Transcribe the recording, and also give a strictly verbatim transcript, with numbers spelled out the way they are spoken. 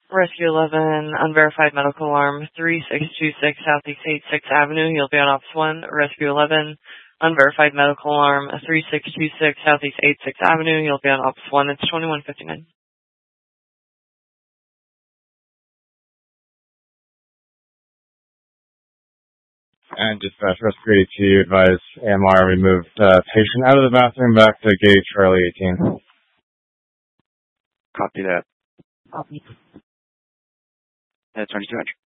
Rescue eleven, unverified medical alarm, three six two six Southeast eighty-sixth Avenue. You'll be on Ops one. Rescue eleven, unverified medical alarm, three six two six Southeast eighty-sixth Avenue. You'll be on Ops one. It's twenty-one fifty-nine. And dispatch, Rescue eighty-two, advise A M R removed uh, patient out of the bathroom back to gate Charlie eighteen. Copy that. Copy. That's twenty-two hundred.